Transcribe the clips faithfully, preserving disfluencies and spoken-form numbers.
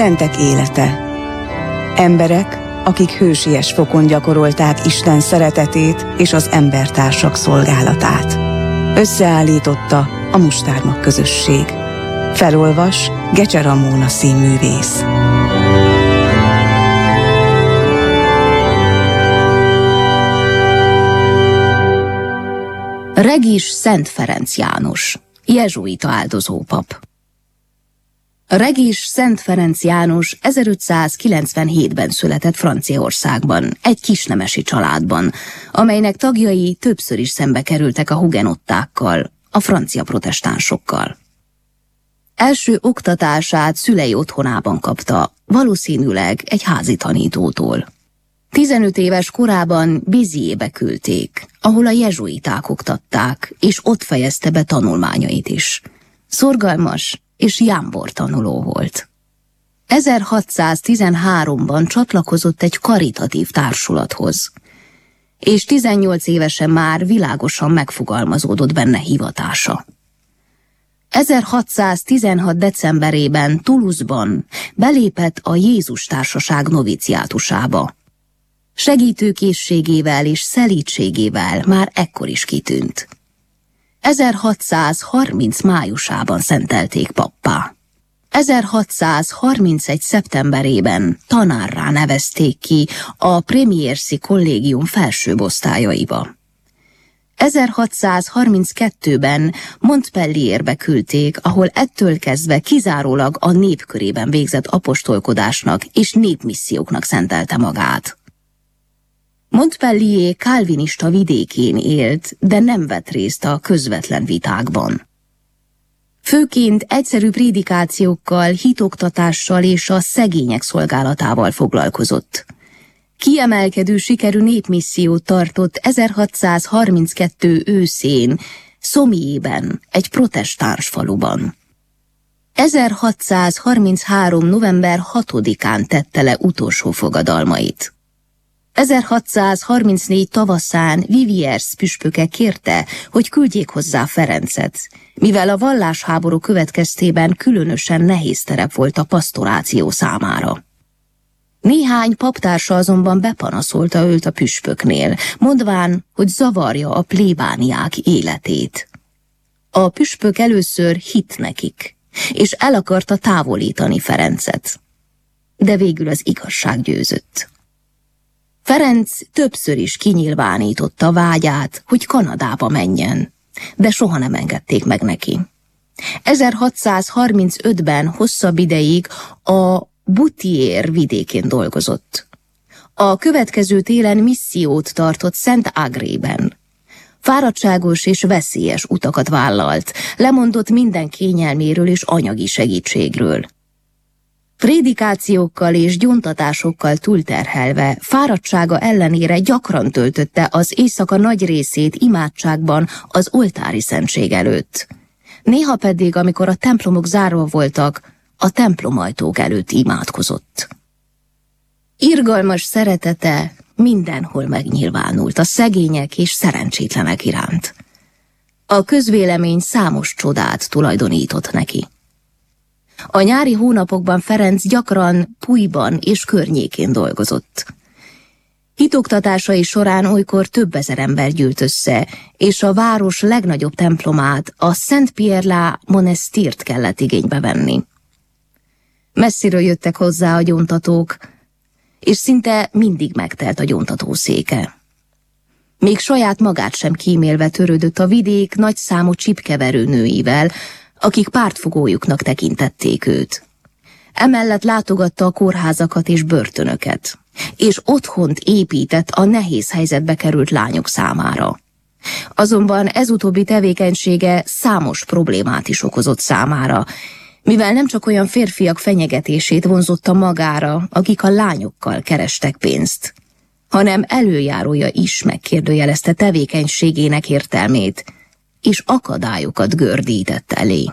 Szentek élete. Emberek, akik hősies fokon gyakorolták Isten szeretetét és az embertársak szolgálatát. Összeállította a Mustármag közösség. Felolvas Gecse Ramóna színművész. Regis Szent Ferenc János, jezsuita áldozópap. Regis Szent Ferenc János ezerötszázkilencvenhétben született Franciaországban, egy kisnemesi családban, amelynek tagjai többször is szembe kerültek a hugenottákkal, a francia protestánsokkal. Első oktatását szülei otthonában kapta, valószínűleg egy házi tanítótól. tizenöt éves korában Béziébe küldték, ahol a jezsuiták oktatták, és ott fejezte be tanulmányait is. Szorgalmas és jámbor tanuló volt. ezerhatszáztizenháromban csatlakozott egy karitatív társulathoz, és tizennyolc évesen már világosan megfogalmazódott benne hivatása. ezerhatszáztizenhat decemberében Toulouse-ban belépett a Jézus Társaság noviciátusába. Segítőkészségével és szelídségével már ekkor is kitűnt. ezerhatszázharminc májusában szentelték pappá. ezerhatszázharmincegy szeptemberében tanárrá nevezték ki a Premierszi kollégium felsőbb osztályaiba. ezerhatszázharminckettőben Montpellierbe küldték, ahol ettől kezdve kizárólag a nép körében végzett apostolkodásnak és népmisszióknak szentelte magát. Montpellier kálvinista vidékén élt, de nem vett részt a közvetlen vitákban. Főként egyszerű prédikációkkal, hitoktatással és a szegények szolgálatával foglalkozott. Kiemelkedő sikerű népmissziót tartott ezerhatszázharminckettő őszén, Sommiében, egy protestáns faluban. ezerhatszázharminchárom november hatodikán tette le utolsó fogadalmait. ezerhatszázharmincnégy tavaszán Viviers püspöke kérte, hogy küldjék hozzá Ferencet, mivel a vallásháború következtében különösen nehéz terep volt a pasztoráció számára. Néhány paptársa azonban bepanaszolta őt a püspöknél, mondván, hogy zavarja a plébániák életét. A püspök először hitt nekik, és el akarta távolítani Ferencet. De végül az igazság győzött. Ferenc többször is kinyilvánította vágyát, hogy Kanadába menjen, de soha nem engedték meg neki. ezerhatszázharmincötben hosszabb ideig a Butier vidékén dolgozott. A következő télen missziót tartott Szent Agrében. Fáradtságos és veszélyes utakat vállalt, lemondott minden kényelméről és anyagi segítségről. Prédikációkkal és gyóntatásokkal túlterhelve, fáradtsága ellenére gyakran töltötte az éjszaka nagy részét imádságban az oltári szentség előtt. Néha pedig, amikor a templomok zárva voltak, a templomajtók előtt imádkozott. Irgalmas szeretete mindenhol megnyilvánult a szegények és szerencsétlenek iránt. A közvélemény számos csodát tulajdonított neki. A nyári hónapokban Ferenc gyakran Puiban és környékén dolgozott. Hitoktatásai során olykor több ezer ember gyűlt össze, és a város legnagyobb templomát, a Saint-Pierre-la-Monestirt kellett igénybe venni. Messziről jöttek hozzá a gyóntatók, és szinte mindig megtelt a gyóntató széke. Még saját magát sem kímélve törődött a vidék nagyszámú csipkeverő nőivel, akik pártfogójuknak tekintették őt. Emellett látogatta a kórházakat és börtönöket, és otthont épített a nehéz helyzetbe került lányok számára. Azonban ez utóbbi tevékenysége számos problémát is okozott számára, mivel nem csak olyan férfiak fenyegetését vonzotta magára, akik a lányokkal kerestek pénzt, hanem előjárója is megkérdőjelezte tevékenységének értelmét, és akadályokat gördített elé.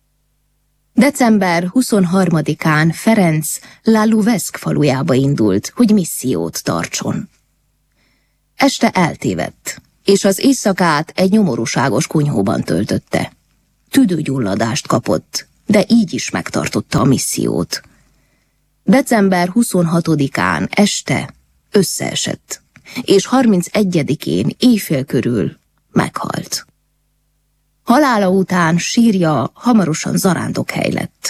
december huszonharmadikán Ferenc La Louvesque falujába indult, hogy missziót tartson. Este eltévedt, és az éjszakát egy nyomorúságos kunyhóban töltötte. Tüdőgyulladást kapott, de így is megtartotta a missziót. december huszonhatodikán este összeesett, és harmincegyedikén éjfél körül meghalt. Halála után sírja hamarosan zarándokhely lett.